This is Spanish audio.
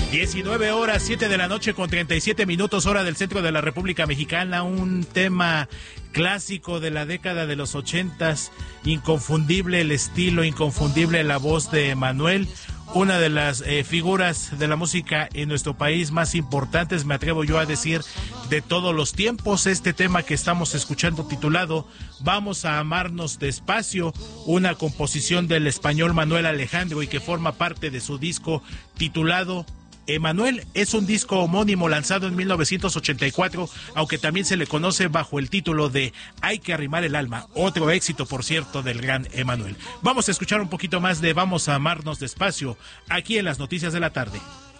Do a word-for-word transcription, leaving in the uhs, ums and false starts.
diecinueve horas, siete de la noche con treinta y siete minutos, hora del centro de la República Mexicana. Un tema clásico de la década de los ochentas, inconfundible el estilo, inconfundible la voz de Emanuel, una de las eh, figuras de la música en nuestro país más importantes, me atrevo yo a decir, de todos los tiempos. Este tema que estamos escuchando titulado Vamos a amarnos despacio, una composición del español Manuel Alejandro y que forma parte de su disco titulado Emanuel. Es un disco homónimo lanzado en mil novecientos ochenta y cuatro, aunque también se le conoce bajo el título de Hay que arrimar el alma, otro éxito, por cierto, del gran Emanuel. Vamos a escuchar un poquito más de Vamos a amarnos despacio, aquí en las noticias de la tarde.